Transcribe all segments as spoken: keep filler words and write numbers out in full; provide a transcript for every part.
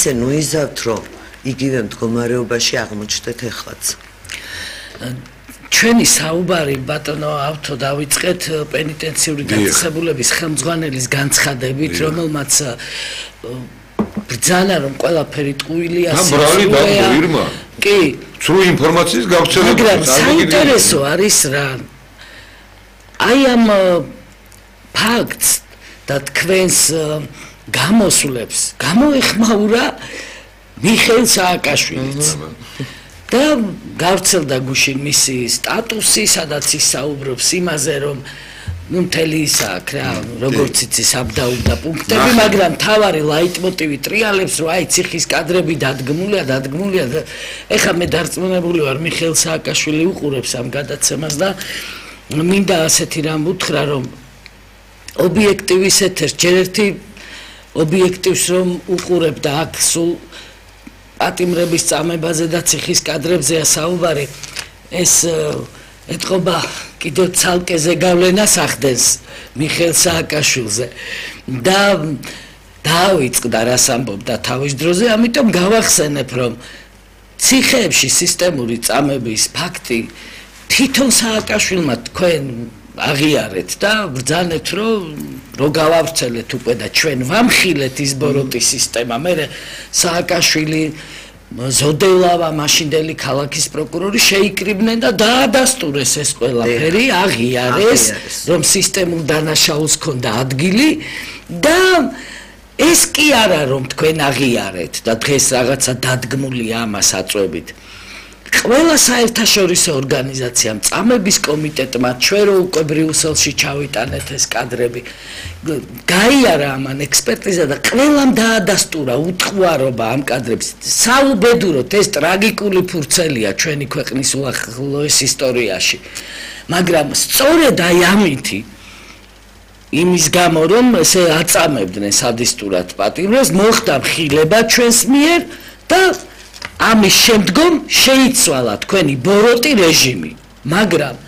ისე ნუიზავთ, რომ იგივე მდგომარეობაში აღმოჩნდეთ ეხლაც. ჩვენი საუბარი ბატონო ავთო დავიწყეთ პენიტენციური დაწესებულების ხელმძღვანელის განცხადებით, რომელმაც ბრძანა რომ ყველაფერი ტყუილია ბრალი დაგო ირმა კი სრულ ინფორმაციის გავრცელება მაგრამ საინტერესო არის რა აი ამ ფაქტს და თქვენს გამოსვლებს გამოეხმაურა მიხეილ სააკაშვილიც და გავრცელდა გუშინ მისი სტატუსი სადაც ის საუბრობს იმაზე რომ ну მთელი ის აქ რა როგორც იცი საბდაუდა პუნქტები მაგრამ თავარი ლაიტმოტივი ტრიალებს რომ აი ციხის კადრები დადგმულია დადგმულია და ეხლა მე დარწმუნებული ვარ მიხეილ სააკაშვილი უყურებს ამ გადაცემას და მინდა ასეთი რამ უთხრა რომ ობიექტივის ეთერს ჯერ ერთი ობიექტივს რომ უყურებ და აქ სულ პატიმრების წამებაზე და ციხის კადრებზეა საუბარი ეს ეთყობა კიდევ ცალკე ზეგავლენას ახდენს მიხეილ სააკაშვილზე და დაავიწყდა რას ამბობდა თავის დროზე ამიტომ გავახსენებ რომ ციხეებში სისტემური წამების ფაქტი თვითონ სააკაშვილმა თქვენ აღიარეთ და ბრძანეთ რომ რო გავავრცელეთ უკვე და ჩვენ ვამხილეთ ის ბოროტი სისტემა მე სააკაშვილი ზოდელავა მაშინდელი ქალაქის პროკურორი შეიკრიბნენ და დაადასტურეს ეს ყველაფერი აღიარეს რომ სისტემურ დანაშაულს ქონდა ადგილი და ეს კი არა რომ თქვენ აღიარეთ და დღეს რაღაცა დადგმულია ამას აწვევით ყველა საერთაშორისო ორგანიზაციამ წამების კომიტეტმა ჩვენ რო უკვე ბრიუსელში ჩავიტანეთ ეს კადრები გაიარა ამან ექსპერტიზა და ყველამ დაადასტურა უთხვარობა ამ კადრებს საუბედუროთ ეს ტრაგიკული ფურცელია ჩვენი ქვეყნის უახლოეს ისტორიაში მაგრამ სწორედ აი ამითი იმის გამო რომ ესე აწამებდნენ სადისტურად პატიმრებს მოხდა მხილება ჩვენს მიერ და ამის შემდგომ შეიცვალა თქვენი ბოროტი რეჟიმი მაგრამ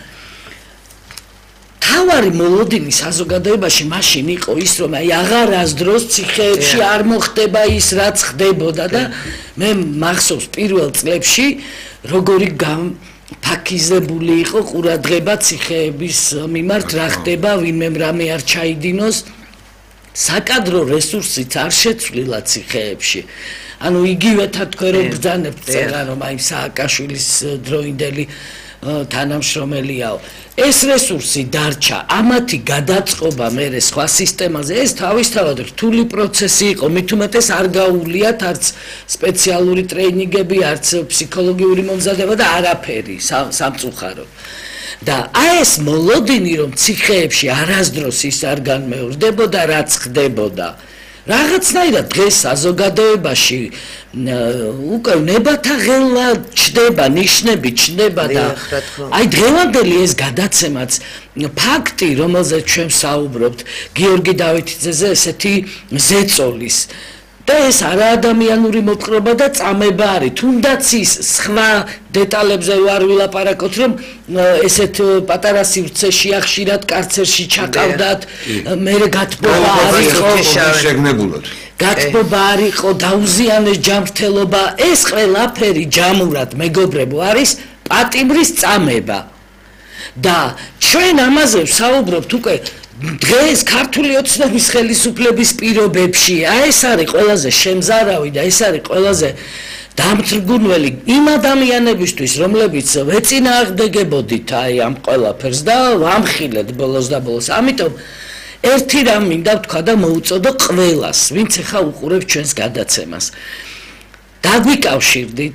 თავარი მოლოდინი საზოგადოებაში მაშინ იყო ის რომ აი აღარასდროს ციხეებში არ მოხდება ის რაც ხდებოდა და მე მახსოვს პირველ წლებში როგორი ფაქიზებული იყო ყურადღება ციხეების მიმართ რა ხდება ვინმემ რამე არ ჩაიდინოს საკადრო რესურსიც არ შეცვლილა ციხეებში ანუ იგივეთა თქვენ რომ ბრძანებთ წერა რომ აი სააკაშვილის დროინდელი თანამშრომელიაო ეს რესურსი დარჩა ამათი გადაწყობა მერე სხვა სისტემაზე ეს თავისთავად რთული პროცესი იყო მით უმეტეს არ გაუვლიათ არც სპეციალური ტრეინინგები არც ფსიქოლოგიური მომზადება და არაფერი სამწუხაროდ და აი ეს მოლოდინი რომ ციხეებში არასდროს ის არ განმეორდებოდა რაც ხდებოდა რაღაცნაირად დღეს საზოგადოებაში უკვე ნებათა ღელა ჩდება ნიშნები ჩდება და აი დღევანდელი ეს გადაცემაც ფაქტი რომელზეც ჩვენ საუბრობთ გიორგი დავითიძეზე ესეთი ზეწოლის და ეს არაადამიანური მოპყრობა და წამება არის თუნდაც ის სხვა დეტალებზე ვარ ვილაპარაკოთ რომ ესეთ პატარა სივრცეში ახშირად კარცერში ჩაყავდათ მე გათბობა არ იყო შეგნებულად გათბობა არ იყო დაუზიანეს ჯანმრთელობა ეს ყველაფერი ჯამურად მეგობრებო არის პატიმრის წამება და ჩვენ ამაზე ვსაუბრობთ უკვე დღეს ქართული ოცნების ხელისუფლების პირობებში აი ეს არის ყველაზე შემზარავი და ეს არის ყველაზე დამძრგუნველი იმ ადამიანებისთვის რომლებიც ვეწინააღმდეგებოდით აი ამ ყველაფერს და ვამხილეთ ბოლოს და ბოლოს ამიტომ ერთი რამ მინდა ვთქვა და მოუწოდო ყველას ვინც ახლა უყურებს ჩვენს გადაცემას დაგვიკავშირდით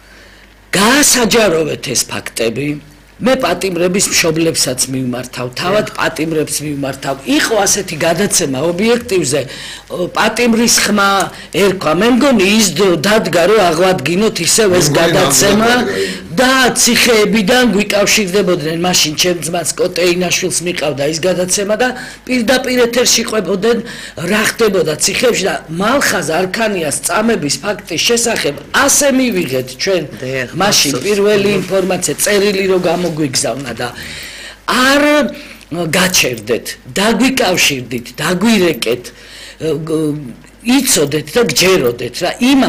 გაასაჯაროვეთ ეს ფაქტები მე პატიმრების მშობლებსაც მივმართავ, თავად პატიმრებს მივმართავ. იყო ასეთი გადაცემა ობიექტივზე, პატიმრის ხმა ერქვა. მე მგონი ის დადგა რომ აღვადგინოთ ისევ ეს გადაცემა და ციხეებიდან გვიკავშირდებოდნენ მაშინ ჩემ ძმას კოტეინაშვილს მიყავდა ის გადაცემა და პირდაპირ ეთერში ყვებოდნენ რა ხდებოდა ციხეებში და მალხაზ არქანიას წამების ფაქტის შესახებ ასე მივიღეთ ჩვენ მაშინ პირველი ინფორმაცია წერილი რომ გამოგვიგზავნა და არ გაჩერდეთ დაგვიკავშირდით დაგვირეკეთ იცოდეთ და გჯეროდეთ რა იმ